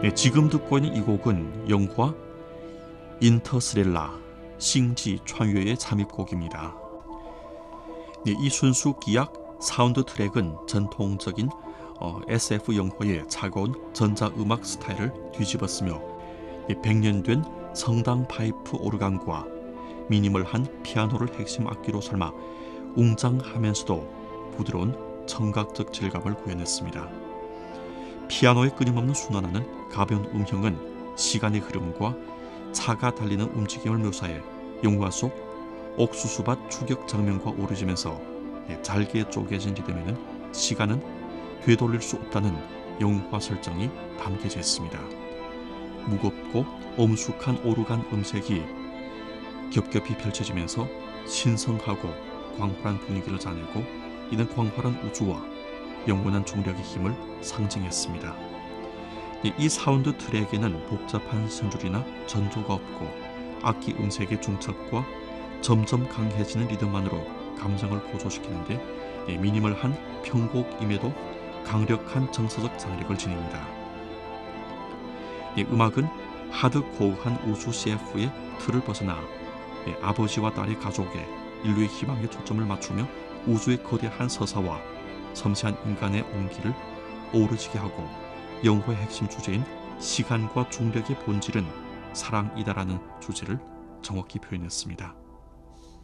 지금 듣고 있는 이 곡은 영화 인터스텔라星际 穿越의 잠입곡입니다. 이 순수 기악 사운드 트랙은 전통적인 SF 영화의 차가운 전자음악 스타일을 뒤집었으며 100년 된 성당 파이프 오르간과 미니멀한 피아노를 핵심 악기로 삼아 웅장하면서도 부드러운 청각적 질감을 구현했습니다. 피아노의 끊임없는 순환하는 가벼운 음형은 시간의 흐름과 차가 달리는 움직임을 묘사해 영화 속 옥수수밭 추격 장면과 어우러지면서 잘게 쪼개진 리듬에는 시간은 되돌릴 수 없다는 영화 설정이 담겨져 있습니다. 무겁고 엄숙한 오르간 음색이 겹겹이 펼쳐지면서 신성하고 광활한 분위기를 자내고 이는 광활한 우주와 영원한 중력의 힘을 상징했습니다. 이 사운드 트랙에는 복잡한 선줄이나 전조가 없고 악기 음색의 중첩과 점점 강해지는 리듬만으로 감정을 고조시키는데 미니멀한 편곡임에도 강력한 정서적 장력을 지닙니다. 음악은 하드코어한 우주 CF의 틀을 벗어나 아버지와 딸의 가족에 인류의 희망에 초점을 맞추며 우주의 거대한 서사와 섬세한 인간의 온기를 어우러지게 하고 영화의 핵심 주제인 시간과 중력의 본질은 사랑이다라는 주제를 정확히 표현했습니다.